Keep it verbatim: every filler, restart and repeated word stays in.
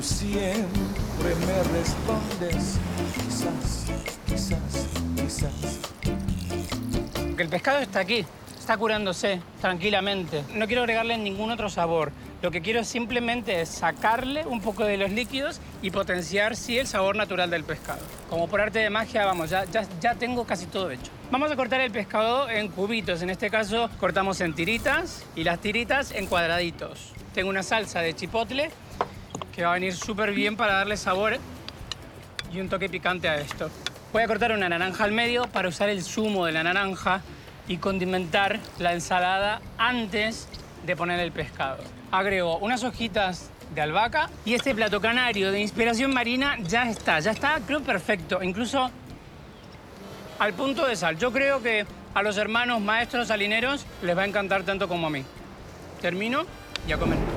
siempre me respondes, quizás, quizás, quizás. Que el pescado está aquí, está curándose tranquilamente. No quiero agregarle ningún otro sabor. Lo que quiero simplemente es sacarle un poco de los líquidos y potenciar, sí, el sabor natural del pescado. Como por arte de magia, vamos, ya, ya, ya tengo casi todo hecho. Vamos a cortar el pescado en cubitos. En este caso, cortamos en tiritas y las tiritas en cuadraditos. Tengo una salsa de chipotle que va a venir súper bien para darle sabor y un toque picante a esto. Voy a cortar una naranja al medio para usar el zumo de la naranja y condimentar la ensalada antes de poner el pescado. Agrego unas hojitas de albahaca y este plato canario de inspiración marina ya está, ya está, creo, perfecto. Incluso al punto de sal. Yo creo que a los hermanos maestros salineros les va a encantar tanto como a mí. Termino y a comer.